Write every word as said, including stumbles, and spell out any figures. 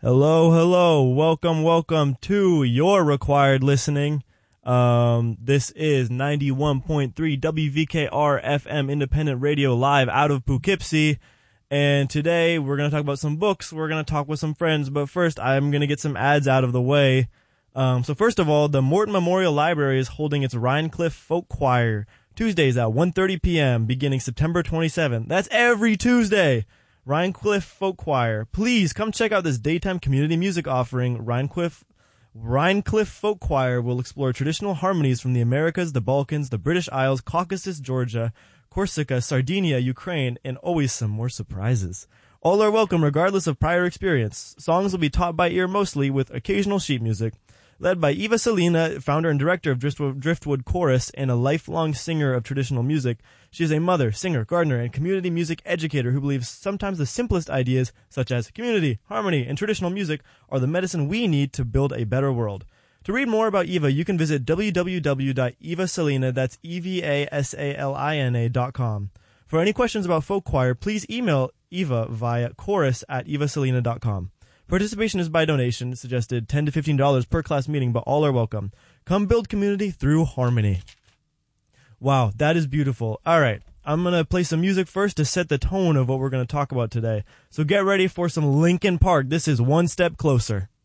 Hello, hello. Welcome, welcome to your required listening. Um, this is ninety-one point three W V K R F M Independent Radio live out of Poughkeepsie. And today we're going to talk about some books. We're going to talk with some friends. But first, I'm going to get some ads out of the way. Um, so first of all, the Morton Memorial Library is holding its Rhinecliff Folk Choir Tuesdays at one thirty p.m. beginning September twenty-seventh. That's every Tuesday. Rhinecliff Folk Choir. Please come check out this daytime community music offering. Rhinecliff, Rhinecliff Folk Choir will explore traditional harmonies from the Americas, the Balkans, the British Isles, Caucasus, Georgia, Corsica, Sardinia, Ukraine, and always some more surprises. All are welcome regardless of prior experience. Songs will be taught by ear mostly with occasional sheet music. Led by Eva Selina, founder and director of Driftwood, Driftwood Chorus and a lifelong singer of traditional music, she is a mother, singer, gardener, and community music educator who believes sometimes the simplest ideas, such as community, harmony, and traditional music, are the medicine we need to build a better world. To read more about Eva, you can visit w w w dot eva selina, that's E V A S A L I N A dot com. For any questions about folk choir, please email Eva via chorus at eva selina dot com. Participation is by donation, suggested ten to fifteen dollars per class meeting, but all are welcome. Come build community through harmony. Wow, that is beautiful. All right, I'm going to play some music first to set the tone of what we're going to talk about today. So get ready for some Linkin Park. This is One Step Closer.